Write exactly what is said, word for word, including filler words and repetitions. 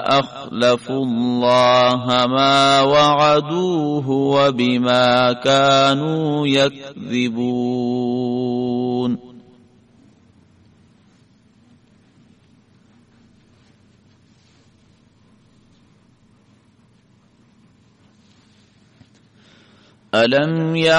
अख़लफ़ुल्लाह मा वअदूहु व बिमा कानू यकज़िबून। अलम